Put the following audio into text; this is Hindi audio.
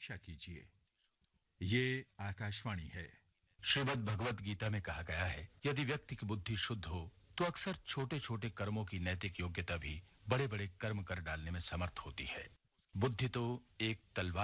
प्रतीक्षा कीजिए। ये आकाशवाणी है। श्रीमद् भगवत गीता में कहा गया है, यदि व्यक्ति की बुद्धि शुद्ध हो तो अक्सर छोटे छोटे कर्मों की नैतिक योग्यता भी बड़े बड़े कर्म कर डालने में समर्थ होती है। बुद्धि तो एक तलवार